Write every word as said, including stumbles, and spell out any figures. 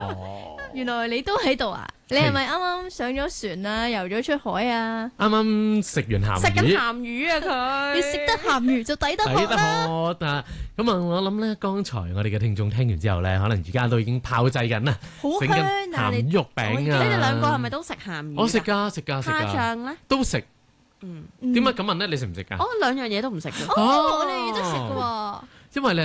哦， 原來你都喺度啊！你係咪啱啱上咗船啊？游咗出海啊？ 啱啱食完鹹魚， 食緊鹹魚啊佢， 你食得鹹魚就抵得抵得渴啦。 渴啊！咁啊，我諗咧，剛才我哋嘅聽眾聽完之後咧，可能而家都已經炮製緊啦， 好整香緊啊！你鹹肉餅你啊！ 哋兩個係咪都食鹹魚㗎？ 我食㗎，食㗎，食蝦㗎， 醬咧？ 都食。 嗯， 點解咁問咧？你食唔食㗎？ 哦，兩樣嘢都唔食嘅。 哦，我哋都食嘅喎。 因為咧。